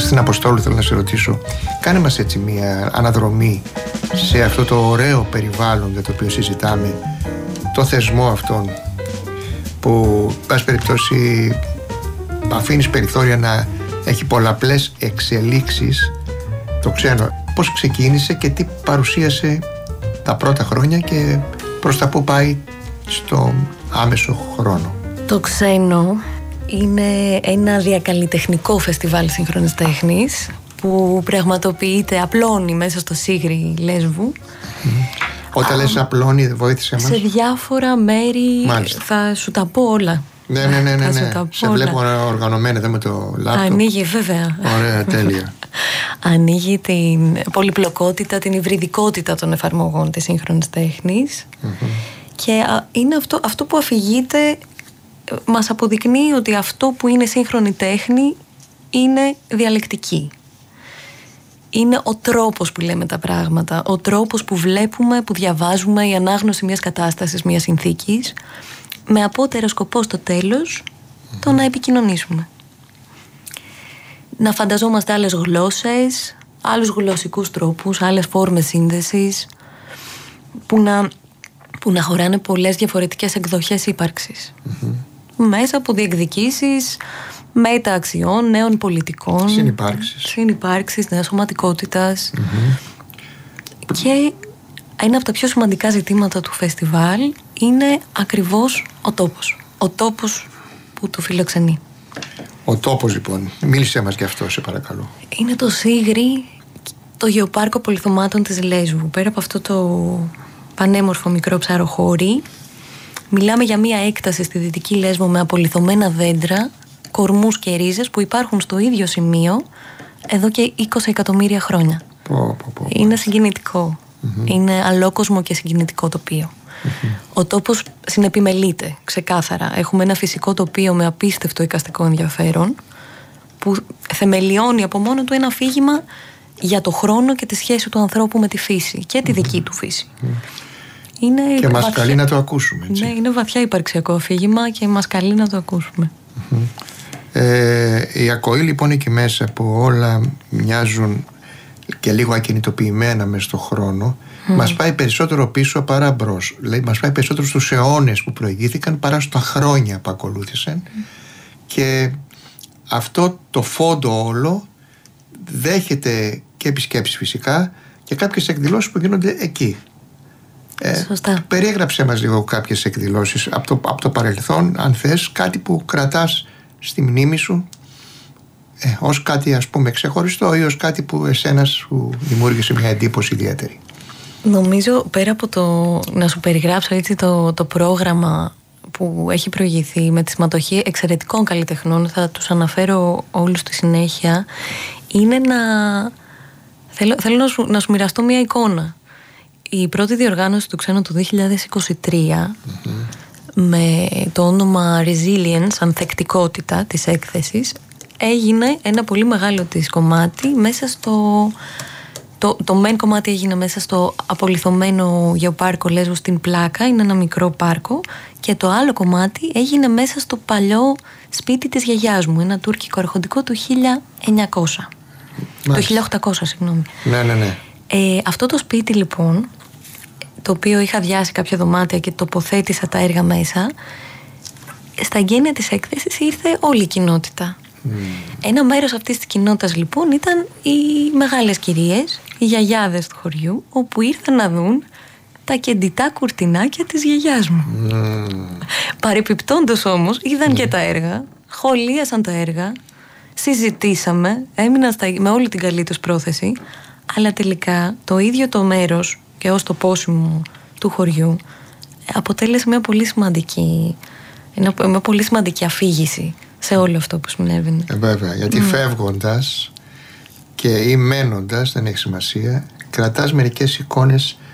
Χριστίνα Αποστόλου, θέλω να σε ρωτήσω, κάνε μας έτσι μια αναδρομή σε αυτό το ωραίο περιβάλλον για το οποίο συζητάμε, το θεσμό αυτόν που, πάση περιπτώσει, αφήνεις περιθώρια να έχει πολλαπλές εξελίξεις, το ξένο. Πώς ξεκίνησε και τι παρουσίασε τα πρώτα χρόνια και προς τα που πάει στο άμεσο χρόνο? Το ξένο είναι ένα διακαλλιτεχνικό φεστιβάλ σύγχρονης τέχνης που πραγματοποιείται, απλώνει μέσα στο Σίγρη Λέσβου. Όταν λες απλώνει, βοήθησε μας. Σε διάφορα μέρη. Μάλιστα. Θα σου τα πω όλα. Ναι. Σε βλέπω οργανωμένη εδώ με το λάπτοπ. Ανοίγει, βέβαια. Ωραία, τέλεια. Ανοίγει την πολυπλοκότητα, την υβριδικότητα των εφαρμογών της σύγχρονης τέχνης. Και είναι αυτό που αφηγείται, μας αποδεικνύει ότι αυτό που είναι σύγχρονη τέχνη είναι διαλεκτική. Είναι ο τρόπος που λέμε τα πράγματα, ο τρόπος που βλέπουμε, που διαβάζουμε, η ανάγνωση μιας κατάστασης, μιας συνθήκης, με απότερο σκοπό στο τέλος το να επικοινωνήσουμε. Να φανταζόμαστε άλλες γλώσσες, άλλους γλωσσικούς τρόπους, άλλες φόρμες σύνδεσης, που να χωράνε πολλές διαφορετικές εκδοχές ύπαρξης. Μέσα από διεκδικήσεις μεταξιών, νέων πολιτικών, συνυπάρξεις, νέας σωματικότητας. Και ένα από τα πιο σημαντικά ζητήματα του φεστιβάλ είναι ακριβώς ο τόπος. Ο τόπος που το φιλοξενεί. Ο τόπος, λοιπόν. Μίλησέ μας γι' αυτό, σε παρακαλώ. Είναι το Σίγρη, το γεωπάρκο πολυθωμάτων της Λέσβου. Πέρα από αυτό το πανέμορφο μικρό ψαροχώρι, μιλάμε για μια έκταση στη Δυτική Λέσβο με απολιθωμένα δέντρα, κορμούς και ρίζες που υπάρχουν στο ίδιο σημείο εδώ και 20 εκατομμύρια χρόνια. Είναι συγκινητικό. Είναι αλόκοσμο και συγκινητικό τοπίο. Ο τόπος συνεπιμελείται ξεκάθαρα. Έχουμε ένα φυσικό τοπίο με απίστευτο εικαστικό ενδιαφέρον που θεμελιώνει από μόνο του ένα αφήγημα για το χρόνο και τη σχέση του ανθρώπου με τη φύση και τη δική του φύση. Και μας καλεί να το ακούσουμε, έτσι. Ναι, είναι βαθιά υπαρξιακό αφήγημα και μας καλεί να το ακούσουμε. Η ακοή, λοιπόν, εκεί μέσα που όλα μοιάζουν και λίγο ακινητοποιημένα μες στον χρόνο, μας πάει περισσότερο πίσω παρά μπρος. Δηλαδή μας πάει περισσότερο στους αιώνες που προηγήθηκαν παρά στα χρόνια που ακολούθησαν. Και αυτό το φόντο όλο δέχεται και επισκέψεις φυσικά και κάποιες εκδηλώσεις που γίνονται εκεί. Σωστά. Περιέγραψέ μας λίγο κάποιες εκδηλώσεις από το παρελθόν, αν θες, κάτι που κρατάς στη μνήμη σου ως κάτι, ας πούμε, ξεχωριστό ή ως κάτι που εσένα σου δημιούργησε μια εντύπωση ιδιαίτερη. Νομίζω, πέρα από το να σου περιγράψω έτσι το πρόγραμμα που έχει προηγηθεί με τη συμμετοχή εξαιρετικών καλλιτεχνών, θα τους αναφέρω όλους στη συνέχεια, είναι θέλω να σου μοιραστώ μια εικόνα. Η πρώτη διοργάνωση του ξένου του 2023 με το όνομα Resilience, ανθεκτικότητα της έκθεσης, έγινε ένα πολύ μεγάλο της κομμάτι μέσα στο... Το main κομμάτι έγινε μέσα στο απολιθωμένο γεωπάρκο Λέσβου στην Πλάκα, είναι ένα μικρό πάρκο, και το άλλο κομμάτι έγινε μέσα στο παλιό σπίτι της γιαγιάς μου, ένα τουρκικό αρχοντικό του 1900. Το 1800, συγγνώμη. Ναι. Αυτό το σπίτι, λοιπόν, το οποίο είχα αδειάσει κάποια δωμάτια και τοποθέτησα τα έργα μέσα, στα εγγένεια της έκθεσης ήρθε όλη η κοινότητα. Ένα μέρος αυτής της κοινότητας, λοιπόν, ήταν οι μεγάλες κυρίες, οι γιαγιάδες του χωριού, όπου ήρθαν να δουν τα κεντητά κουρτινάκια της γιαγιάς μου. Παρεπιπτόντως όμως είδαν και τα έργα, σχολίασαν τα έργα, συζητήσαμε, έμειναν με όλη την καλή τους πρόθεση, αλλά τελικά το ίδιο το μέρος και ως το πόσιμο του χωριού αποτέλεσε μια πολύ σημαντική αφήγηση σε όλο αυτό που συνέβαινε. Βέβαια, γιατί φεύγοντας και ή μένοντας, δεν έχει σημασία, κρατάς μερικές εικόνες